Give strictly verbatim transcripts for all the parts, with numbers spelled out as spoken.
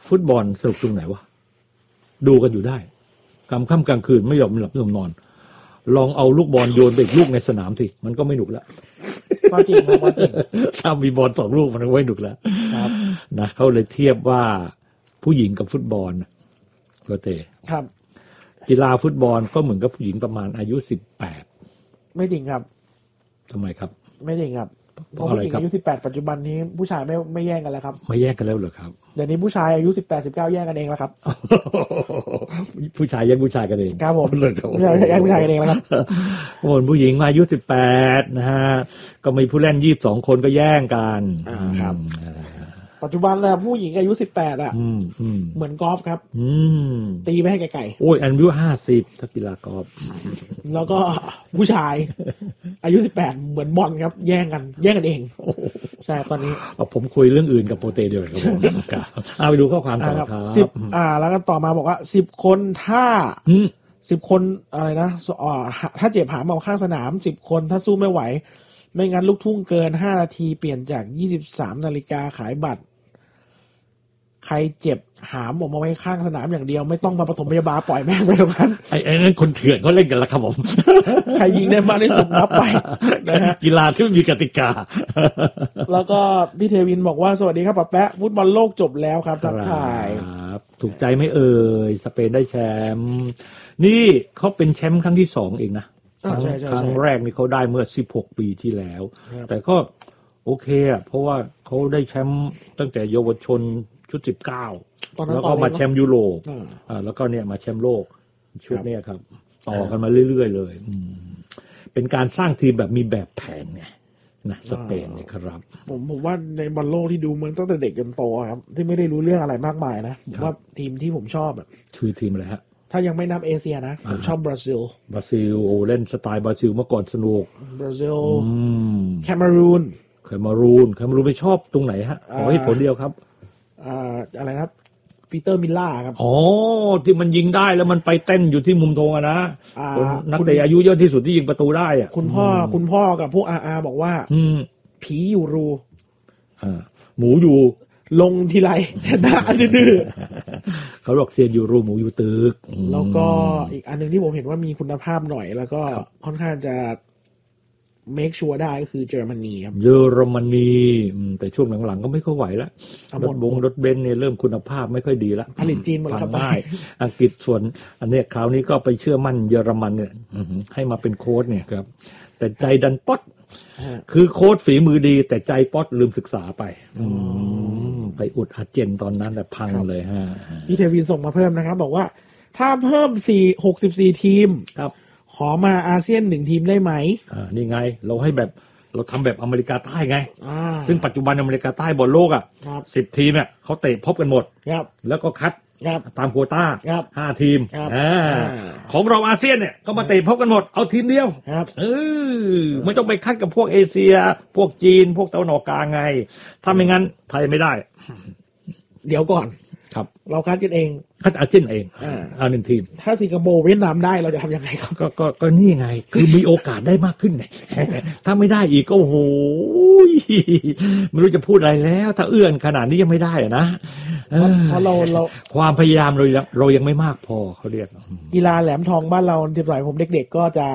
ฟุตบอลสนุกตรงไหนวะดูกันอยู่ได้กลางค่ำกลางคืนไม่ยอมหลับไม่ยอมนอนลองเอาลูกบอลโยนไปอีกลูกในสนามสิมันก็ไม่หนุกแล้วก็จริงครับก็จริงถ้ามีบอลสองลูกมันก็ไม่หนุกแล้วครับนะเขาเลยเทียบว่าผู้หญิงกับฟุตบอลโรเตครับกีฬาฟุตบอลก็เหมือนกับผู้หญิงประมาณอายุสิบแปดไม่จริงครับทำไมครับไม่จริงครับเพราะอะไรครับอายุสิบแปดปัจจุบันนี้ผู้ชายไม่ไม่แย่งกันแล้วครับไม่แย่งกันแล้วเหรอครับเดี๋ยวนี้ผู้ชายอายุสิบแปด สิบเก้าแย่งกันเองแล้วครับผู้ชายแย่งผู้ชายกันเองครับผมผู้ชายแย่งผู้ชายกันเองแล้วครับคนผู้หญิงอายุสิบแปดนะฮะก็มีผู้เล่นยี่สิบสองคนก็แย่งกันอ่าครับปัจจุบันนะผู้หญิงอายุสิบแปดอ่ะเหมือนกอล์ฟครับตีไปให้ไกลๆโอ้ยอายุห้าสิบถ้ากีฬากอล์ฟแล้วก็ผู้ชายอายุสิบแปดเหมือนบอลครับแย่งกันแย่งกันเองใช่ตอนนี้ผมคุยเรื่องอื่นกับโปรเตเดียวครับผมเอาไปดูข้อความต่อครับสิบอ่าแล้วก็ต่อมาบอกว่าสิบคนถ้าสิบคนอะไรนะอ่าถ้าเจ็บหามเอาข้างสนามสิบคนถ้าสู้ไม่ไหวไม่งั้นลูกทุ่งเกินห้านาทีเปลี่ยนจากยี่สิบสามนาฬิกาขายบัตรใครเจ็บหามออกมาไว้ข้างสนามอย่างเดียวไม่ต้องมาปฐมพยาบาลปล่อยแม่งไปตรงนั้นไอ้ไอ้นั่นคนเถื่อนเขาเล่นกันแล้วครับผมใครยิงได้มากที่สุดนับไปนะฮะกีฬาที่ไม่มีกติกาแล้วก็พี่เทวินบอกว่าสวัสดีครับป๊าแป๊ะฟุตบอลโลกจบแล้วครับทักทายครับถูกใจไหมเอ่ยสเปนได้แชมป์นี่เขาเป็นแชมป์ครั้งที่สองเองนะครั้งแรกนี่เขาได้เมื่อสิบหกปีที่แล้วแต่ก็โอเคอ่ะเพราะว่าเขาได้แชมป์ตั้งแต่เยาวชนชุดสิบเก้าแล้วก็มาแชมป์ยุโรปอ่าแล้วก็เนี่ยมาแชมป์โลกชุดนี้ครับต่อกันมาเรื่อยๆเลยเป็นการสร้างทีมแบบมีแบบแผนไงนะสเปนเนี่ยครับผมผมว่าในบอลโลกที่ดูมันตั้งแต่เด็กจนโตครับที่ไม่ได้รู้เรื่องอะไรมากมายนะผมว่าทีมที่ผมชอบอ่ะคือทีมอะไรฮะถ้ายังไม่นับเอเชียนะผมชอบบราซิลบราซิลโอเล่นสไตล์บราซิลเมื่อก่อนสนุกบราซิลแคเมรูนแคเมรูนแคเมรูนไม่ชอบตรงไหนฮะขอให้ผลเดียวครับอ่าอะไรครับปีเตอร์มิลล่าครับอ๋อที่มันยิงได้แล้วมันไปเต้นอยู่ที่มุมธงอะนะนักเตะอายุเยอะที่สุดที่ยิงประตูได้อ่ะคุณพ่อคุณพ่อกับพวกอาอาบอกว่าผีอยู่รูอ่าหมูอยู่ลงทีไรชนะดื้อเขาบอกเซียนอยู่รูหมูอยู่ตึกแล้วก็อีกอันนึงที่ผมเห็นว่ามีคุณภาพหน่อยแล้วก็ค่อนข้างจะเมคชัวร์ได้ก็คือเยอรมนีครับเยอรมนีแต่ช่วงหลังๆก็ไม่ค่อยไหวแล้วรถบงรถเบนซ์เนี่ยเริ่มคุณภาพไม่ค่อยดีแล้วผลิตจีนหมดแล้วครับได้อังกฤษส่วนอันนี้คราวนี้ก็ไปเชื่อมั่นเยอรมันเนี่ยให้มาเป็นโค้ชเนี่ยครับแต่ใจดันป๊อดคือโค้ชฝีมือดีแต่ใจป๊อดลืมศึกษาไปไปอุดอาเจนตอนนั้นแหละพังเลยฮะพี่เทวินส่งมาเพิ่มนะครับบอกว่าถ้าเพิ่มสี่หกสิบสี่ทีมครับขอมาอาเซียนหนึ่งทีมได้ไหมอ่านี่ไงเราให้แบบเราทำแบบอเมริกาใต้ไงซึ่งปัจจุบันอเมริกาใต้บอลโลกอ่ะสิบทีมเนี่ยเขาเตะพบกันหมดแล้วก็คัดตามโควต้าห้าทีมของเราอาเซียนเนี่ยก็มาเตะพบกันหมดเอาทีมเดียวเออไม่ต้องไปคัดกับพวกเอเชียพวกจีนพวกตะวันออกกลางไงถ้าไม่งั้นไทยไม่ได้เดี๋ยวก่อนครับเราคัดกันเองคัดอาเซียนเองเอาหนึ่งทีมถ้าสิงคโปร์เวียดนามได้เราจะทำยังไงครับก็ก็ก็นี่ไงคือมีโอกาสได้มากขึ้นไงถ้าไม่ได้อีกก็โอ้โหไม่รู้จะพูดอะไรแล้วถ้าเอื้อนขนาดนี้ยังไม่ได้อะนะเพราะเราเราความพยายามเราเรายังไม่มากพอเขาเรียกกีฬาแหลมทองบ้านเราที่สมัยผมเด็กๆก็จะ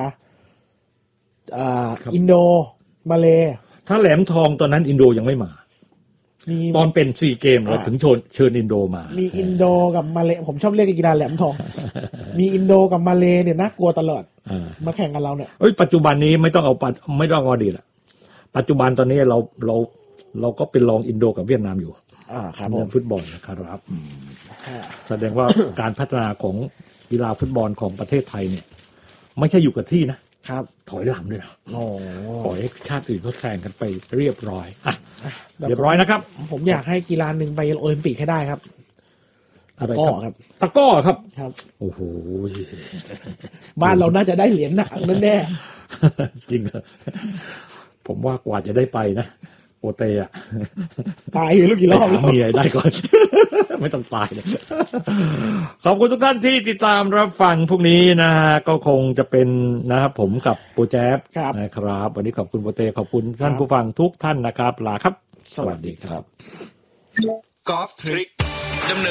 อินโดมาเลถ้าแหลมทองตอนนั้นอินโดยังไม่มาตอนเป็นซีเกมเราถึงเชิญเชิญอินโดมามีอินโดกับมาเลผมชอบเรียกกีฬาแหลมทองมีอินโดกับมาเลเนี่ยน่ากลัวตลอดมาแข่งกันเราเนี่ยเอ้ยปัจจุบันนี้ไม่ต้องเอาไม่ต้องเอาดีละปัจจุบันตอนนี้เราเราเราก็เป็นรองอินโดกับเวียดนามอยู่อ่าครับฟุตบอลนะครับแสดงว่าการพัฒนาของกีฬาฟุตบอลของประเทศไทยเนี่ยไม่ใช่อยู่กับที่นะครับถอยหลังด้วยนะโอ้ปล่อยให้ชาติอื่นเขาแซงกันไปเรียบร้อยอ่ะเรียบร้อยนะครับผมอยากให้กีฬาหนึ่งไปโอลิมปิกให้ได้ครับตะก้อครับตะก้อครับครับโอ้โหบ้านเราน่าจะได้เหรียญหนักแน่จริงผมว่ากว่าจะได้ไปนะโอเตะตายอยู่ลูกกี่รอบแล้วมีอะไรได้ก่อนไม่ต้องตายเลยขอบคุณทุกท่านที่ติดตามรับฟังพวกนี้นะฮะก็คงจะเป็นนะครับผมกับโปรแจ๊บนะครับวันนี้ขอบคุณโปรเตขอบคุณท่านผู้ฟังทุกท่านนะครับลาครับสวัสดีครับกอล์ฟทริก